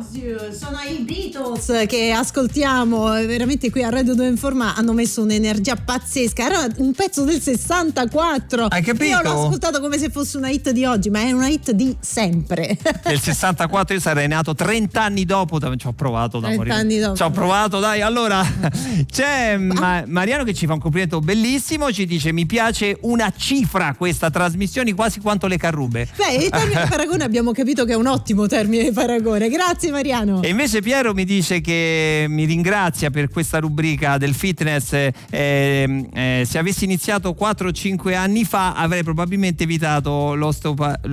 Sono i Beatles che ascoltiamo veramente qui a Radio 2 Informa. Hanno messo un'energia pazzesca. Era un pezzo del 64. Hai capito? Io l'ho ascoltato come se fosse una hit di oggi, ma è una hit di sempre. Nel 64 io sarei nato 30 anni dopo. Ci ho provato da 30 morire. anni dopo. Ci ho provato, dai. Allora c'è Mariano che ci fa un complimento bellissimo. Ci dice: mi piace una cifra questa trasmissione, quasi quanto le carrube. Beh, il termine paragone abbiamo capito che è un ottimo termine di paragone. Grazie Mariano. E invece Piero mi dice che mi ringrazia per questa rubrica del fitness. Se avessi iniziato 4-5 anni fa avrei probabilmente evitato l'osteopata.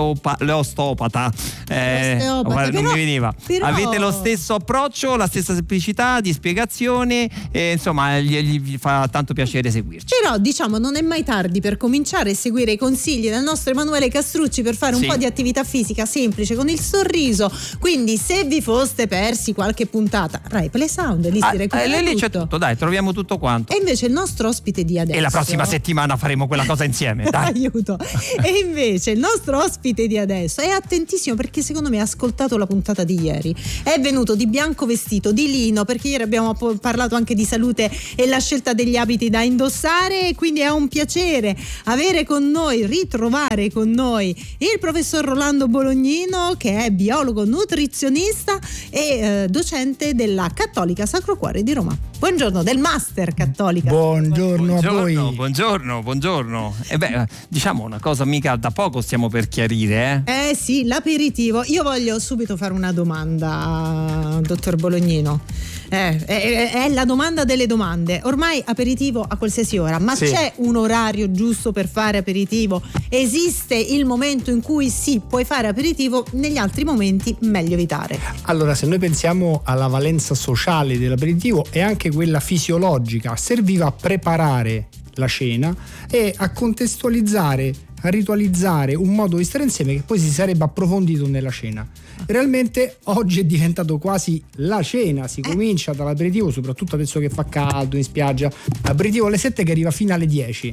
Non mi veniva. Però... Avete lo stesso approccio, la stessa semplicità di spiegazione, insomma gli fa tanto piacere seguirci. Però diciamo non è mai tardi per cominciare a seguire i consigli del nostro Emanuele Castrucci per fare un po' di attività fisica semplice con il sorriso. Quindi se vi foste persi qualche puntata, Rai Play Sound, lì si recupera lì tutto. c'è tutto, dai, troviamo tutto quanto. E invece il nostro ospite di adesso, e la prossima settimana faremo quella cosa insieme, dai. Aiuto. E invece il nostro ospite di adesso è attentissimo, perché secondo me ha ascoltato la puntata di ieri. È venuto di bianco vestito, di lino, perché ieri abbiamo parlato anche di salute e la scelta degli abiti da indossare, e quindi è un piacere avere con noi, ritrovare con noi il professor Rolando Bolognino, che è biologo nutrizionista e docente della Cattolica Sacro Cuore di Roma. Buongiorno, del Master Cattolica. Buongiorno a voi. Buongiorno. E diciamo una cosa mica da poco stiamo per chiarire, Sì, l'aperitivo. Io voglio subito fare una domanda, dottor Bolognino. È la domanda delle domande. Ormai aperitivo a qualsiasi ora, ma c'è un orario giusto per fare aperitivo? Esiste il momento in cui puoi fare aperitivo, negli altri momenti meglio evitare? Allora, se noi pensiamo alla valenza sociale dell'aperitivo e anche quella fisiologica, serviva a preparare la cena e a contestualizzare, a ritualizzare un modo di stare insieme che poi si sarebbe approfondito nella cena. Realmente oggi è diventato quasi la cena, si comincia dall'aperitivo, soprattutto adesso che fa caldo in spiaggia, l'aperitivo alle 7 che arriva fino alle 10.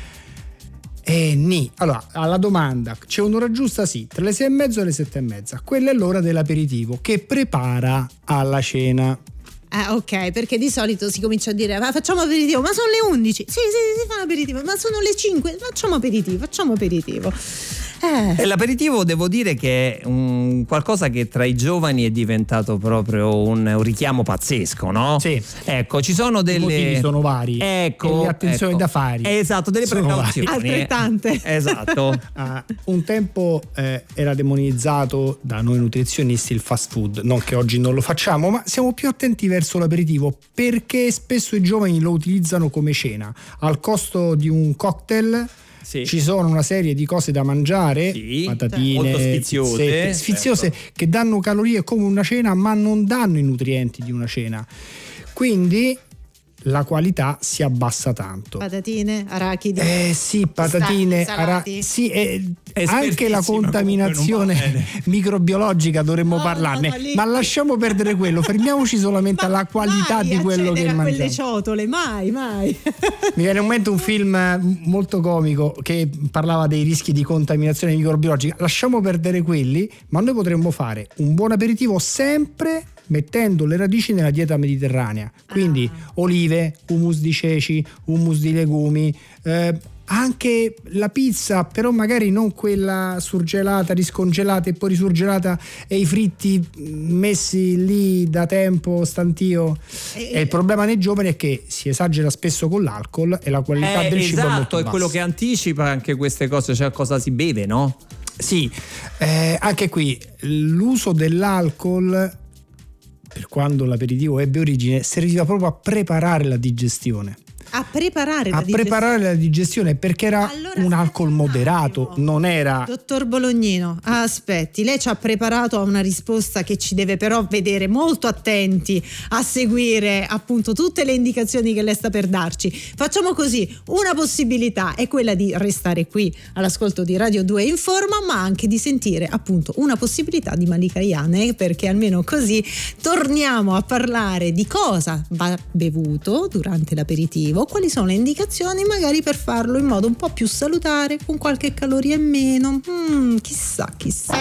Allora, alla domanda, c'è un'ora giusta? Sì, tra le 6:30 e le 7:30. Quella è l'ora dell'aperitivo che prepara alla cena. Ok, perché di solito si comincia a dire facciamo aperitivo, ma sono le 11. Sì, si fa aperitivo, ma sono le 5. Facciamo aperitivo. E l'aperitivo devo dire che è qualcosa che tra i giovani è diventato proprio un richiamo pazzesco, no? Sì. Ecco, ci sono delle... I motivi sono vari. Ecco. E le attenzioni da fare. Esatto, delle precauzioni. Altrettante. Esatto. Un tempo era demonizzato da noi nutrizionisti il fast food, non che oggi non lo facciamo, ma siamo più attenti verso l'aperitivo perché spesso i giovani lo utilizzano come cena. Al costo di un cocktail ci sono una serie di cose da mangiare, patatine molto sfiziose, che danno calorie come una cena ma non danno i nutrienti di una cena, quindi la qualità si abbassa tanto. Patatine, arachidi. Patatine, arachidi. Anche la contaminazione microbiologica dovremmo parlarne, ma lasciamo perdere quello, fermiamoci solamente alla qualità di quello che mangiamo. Quelle ciotole, mai. Mi viene in mente un film molto comico che parlava dei rischi di contaminazione microbiologica. Lasciamo perdere quelli, ma noi potremmo fare un buon aperitivo sempre mettendo le radici nella dieta mediterranea, quindi olive, hummus di ceci, hummus di legumi, anche la pizza, però magari non quella surgelata, riscongelata e poi risurgelata, e i fritti messi lì da tempo stantio. E il problema nei giovani è che si esagera spesso con l'alcol e la qualità del cibo è molto bassa. È quello che anticipa anche queste cose, cioè cosa si beve, no? Sì, anche qui l'uso dell'alcol, per quando l'aperitivo ebbe origine, serviva proprio a preparare la digestione. A preparare la digestione, perché era un alcol moderato, non era... Dottor Bolognino, aspetti, lei ci ha preparato a una risposta che ci deve però vedere molto attenti a seguire appunto tutte le indicazioni che lei sta per darci. Facciamo così, una possibilità è quella di restare qui all'ascolto di Radio 2 Informa, ma anche di sentire appunto una possibilità di Malika Yane, perché almeno così torniamo a parlare di cosa va bevuto durante l'aperitivo, quali sono le indicazioni magari per farlo in modo un po' più salutare, con qualche caloria in meno, chissà.